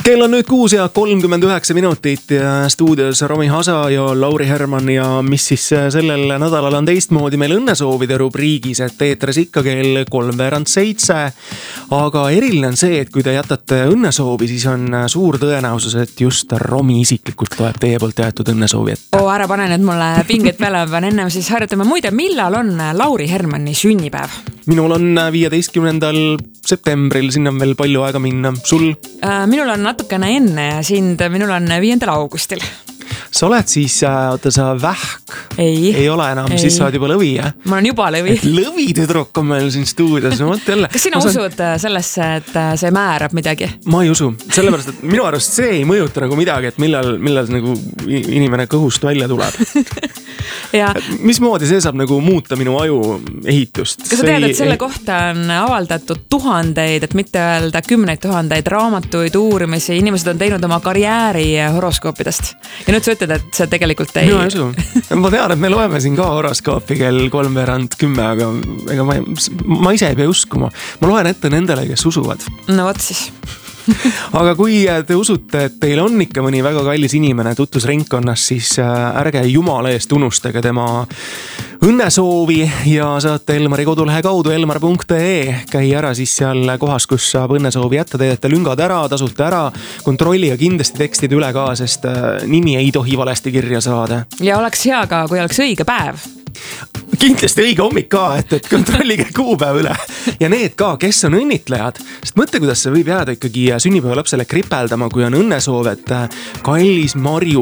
Kell on nüüd 6:39 ja stuudios Romi Hasa ja Lauri Herman ja mis siis sellel nädalal on teistmoodi meil õnnesoovide rubriigis, et eetris ikka kell 6:07. Aga eriline on see, et kui te jätate õnnesoovi, siis on suur tõenäosus, et just Romi isiklikult loeb teie poolt jäetud õnnesoovi ette. Ära pane nüüd mulle pinget peale, pean ennem siis harjutama. Muide, millal on Lauri Hermani sünnipäev? Minul on 15. septembril, sinna on veel palju aega minna. Sul? Minul on natukene enne ja sind, minul on 5. augustil. Sa oled siis, sa vähk? Ei ole enam, siis sa oled juba lõvi, jah? Ma olen juba lõvi. Lõvitüdruk on meil siin stuudios, no võtta jälle. Kas sina usud sellesse, et see määrab midagi? Ma ei usu, sellepärast, et minu arust see ei mõjuta nagu midagi, et millal nagu inimene kõhust välja tuleb. Ja. Mismoodi see saab nagu muuta minu aju ehitust? Kas sa tead, et selle kohta on avaldatud tuhandeid, et mitte öelda 10 000 raamatuid, uurimisi, inimesed on teinud oma karjääri horoskoopidest. Ja nüüd sa ütled, et see tegelikult ei... Mina ei usu. Ma tean, et me loeme siin ka horoskoopi kell 3:10, aga ega ma ise ei pea uskuma. Ma loen ette nendele, kes usuvad. No võt siis. Aga kui te usute, et teil on ikka mõni väga kallis inimene tutvusringkonnas, siis ärge jumala eest unustage tema õnnesoovi ja saate Elmari kodulehe kaudu elmar.ee. Käi ära siis seal kohas, kus saab õnnesoovi jätta, teete lüngad ära, tasute ära, kontrolli ja kindlasti tekstid üle ka, sest nimi ei tohi valesti kirja saada. Ja oleks hea ka, kui oleks õige päev. Kindlasti õige hommik ka, et kontrollige kuupäev üle. Ja need ka, kes on õnnitlejad, sest mõtle, kuidas see võib jääda ikkagi sünnipäevalapsele kripeldama, kui on õnnesoov, et kallis Marju,